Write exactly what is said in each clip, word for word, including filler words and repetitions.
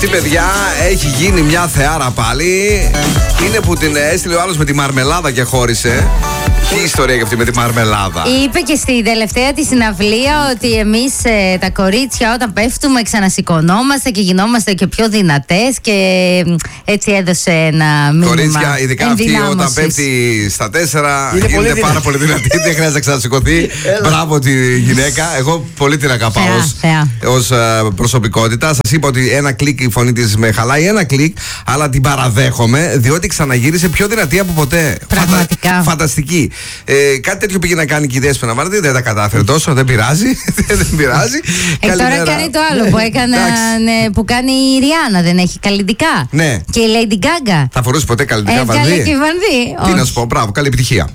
Αυτή, παιδιά, έχει γίνει μια θεάρα πάλι. Είναι που την έστειλε ο άλλος με τη μαρμελάδα και χώρισε. Τι ιστορία για αυτή με τη μαρμελάδα? Είπε και στη τελευταία τη συναυλία ότι εμείς ε, τα κορίτσια όταν πέφτουμε ξανασηκωνόμαστε και γινόμαστε και πιο δυνατές και έτσι έδωσε ένα μήνυμα. Κορίτσια, ειδικά αυτή όταν πέφτει στα τέσσερα, είναι γίνεται πολύ πάρα πολύ δυνατή. Δεν χρειάζεται να ξανασηκωθεί. Μπράβο τη γυναίκα. Εγώ πολύ την αγαπάω ως προσωπικότητα. Σας είπα ότι ένα κλικ η φωνή της με χαλάει, ένα κλικ, αλλά την παραδέχομαι διότι ξαναγύρισε πιο δυνατή από ποτέ. Πραγματικά. Φαντα, φανταστική. Ε, κάτι τέτοιο πήγε να κάνει και η Δέσποινα Μάρτιν, δεν τα κατάφερε τόσο, δεν πειράζει. δεν πειράζει. Ε, τώρα κάνει το άλλο που, έκανα, ναι, που κάνει η Ριάννα, δεν έχει καλλιτικά. Ναι. Και η Lady Gaga. Θα φορούσε ποτέ καλλιτικά ε, βανδύ? και βανδύ. Τι να σου πω, μπράβο, καλή επιτυχία.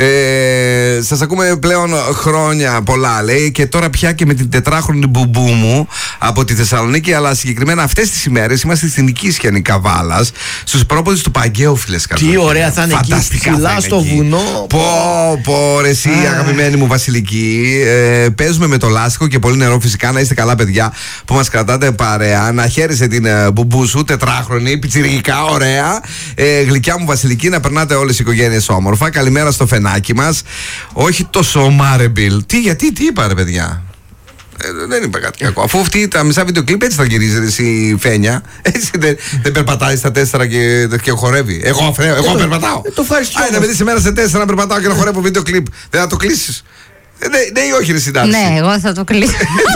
Ε, σας ακούμε πλέον χρόνια πολλά, λέει, και τώρα πια και με την τετράχρονη μπουμπού μου από τη Θεσσαλονίκη, αλλά συγκεκριμένα αυτές τις ημέρες είμαστε στην Νικήσια Νικαβάλας, στους πρόποδες του Παγκαίου, φίλες. Τι ωραία θα είναι εκεί, ψηλά στο βουνό. Πω, πω, ρε εσύ, αγαπημένη μου Βασιλική. Ε, παίζουμε με το λάστιχο και πολύ νερό, φυσικά. Να είστε καλά, παιδιά, που μας κρατάτε παρέα. Να χαίρεσαι την ε, μπουμπού σου, τετράχρονη, πιτσιρικά, ωραία. Ε, γλυκιά μου Βασιλική, να περνάτε όλες οι οικογένειες όμορφα. Καλημέρα στο φενάκι μας. Όχι τόσο Μάρεμπιλ. Τι, γιατί, τι είπα, ρε παιδιά? Ε, δεν είπα κάτι κακό. Αφού αυτή τα μισά βίντεο κλιπ έτσι θα γυρίζει εσύ, Φένια. Έτσι δεν, δεν περπατάει στα τέσσερα και, και χορεύει. Εγώ, φρέ, εγώ ε, περπατάω. Ε, το ευχαριστώ. Α, να με δεις εμένα σε τέσσερα να περπατάω και να χορεύω βίντεο κλιπ. Δεν θα το κλείσεις? Ε, ναι, ναι ή όχι, ρε συντάξη? Ναι, εγώ θα το κλείσω.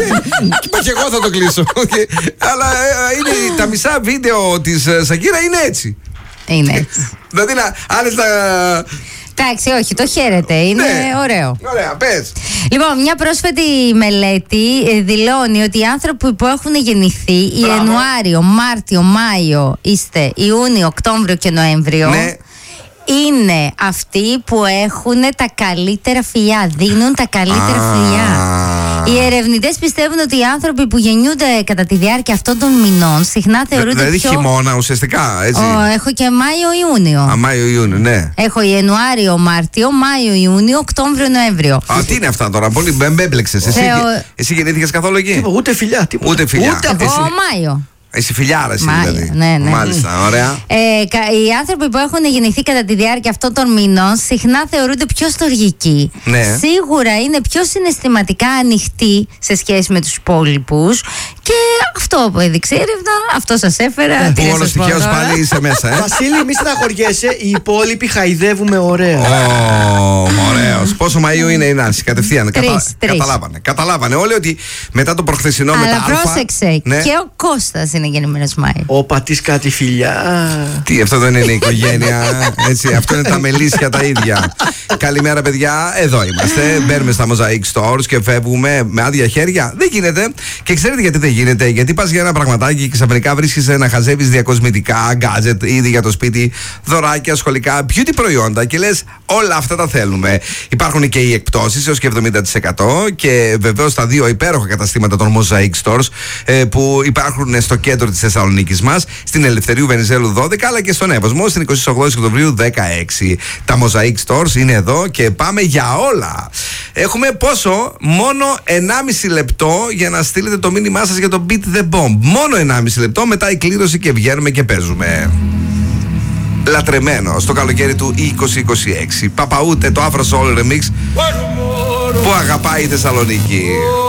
Μα και εγώ θα το κλείσω. Αλλά ε, είναι, τα μισά βίντεο της Σακύρα είναι έτσι. Είναι έτσι. Δηλαδή, άλλες να. Εντάξει, όχι, το χαίρετε. Είναι ναι, ωραίο. Ωραία, πες. Λοιπόν, μια πρόσφατη μελέτη δηλώνει ότι οι άνθρωποι που έχουν γεννηθεί Ιανουάριο, Μάρτιο, Μάιο, είστε Ιούνιο, Οκτώβριο και Νοέμβριο, ναι, είναι αυτοί που έχουν τα καλύτερα φιλιά, δίνουν τα καλύτερα ah. φιλιά. Οι ερευνητές πιστεύουν ότι οι άνθρωποι που γεννιούνται κατά τη διάρκεια αυτών των μηνών συχνά θεωρούνται δηλαδή πιο... Δηλαδή χειμώνα ουσιαστικά, έτσι. Oh, έχω και Μάιο-Ιούνιο. Α, Μάιο-Ιούνιο, ναι. Έχω Ιανουάριο, Μάρτιο, Μάιο-Ιούνιο, Οκτώβριο, Νοέμβριο. Α, τι είναι αυτά τώρα, πολύ μπέμπλεξες. Εσύ, Θεω... εσύ γεννήθηκες καθόλου εκεί? Ούτε φιλιά, τίποτα. Ούτε φιλιά. Ούτε εγώ Μάιο. Εσύ φιλιάρα, εσύ δηλαδή. Ναι, ναι. Μάλιστα, ωραία. Ε, οι άνθρωποι που έχουν γεννηθεί κατά τη διάρκεια αυτών των μηνών συχνά θεωρούνται πιο στοργικοί. Ναι. Σίγουρα είναι πιο συναισθηματικά ανοιχτοί σε σχέση με τους υπόλοιπους. Και αυτό που έδειξε έρευνα, αυτό σας έφερα. Ε, που όλος τυχαίως πάλι είσαι μέσα, ε. Βασίλη, μη στεναχωριέσαι, οι υπόλοιποι χαϊδεύουμε ωραία. Oh, ωραίος. Πόσο Μαΐου είναι η Νάνση, κατευθείαν. Τρεις, Κατα... τρεις. Καταλάβανε. Καταλάβανε όλοι ότι μετά το προχθεσινό αλλά με τα πρόσεξε, αλφα, ναι, και ο Κώστας είναι γεννημένος Μάη. Ο πατής κάτι φιλιά. Τι, αυτό δεν είναι οικογένεια. Έτσι, αυτό είναι τα μελίσια τα ίδια. Καλημέρα, παιδιά. Εδώ είμαστε. Μπαίνουμε στα Mosaic Stores και φεύγουμε με άδεια χέρια. Δεν γίνεται. Και ξέρετε γιατί δεν γίνεται? Γιατί πας για ένα πραγματάκι και ξαφνικά βρίσκεσαι να χαζεύεις διακοσμητικά, gadget, ήδη για το σπίτι, δωράκια, σχολικά, beauty προϊόντα και λες όλα αυτά τα θέλουμε. Υπάρχουν και οι εκπτώσεις έως και εβδομήντα τοις εκατό και βεβαίως τα δύο υπέροχα καταστήματα των Mosaic Stores ε, που υπάρχουν στο κέντρο της Θεσσαλονίκης μας, στην Ελευθερίου Βενιζέλου δώδεκα, αλλά και στον Εύωσμο στην εικοστή ογδόη Οκτωβρίου δεκαέξι. Τα Mosaic Stores είναι εδώ και πάμε για όλα. Έχουμε πόσο? Μόνο ενάμιση λεπτό για να στείλετε το μήνυμά σας για το Beat the Bomb. Μόνο ενάμιση λεπτό, μετά η κλήρωση και βγαίνουμε και παίζουμε. Λατρεμένο στο καλοκαίρι του είκοσι είκοσι έξι. Παπαούτε το Afro Soul Remix που αγαπάει η Θεσσαλονίκη.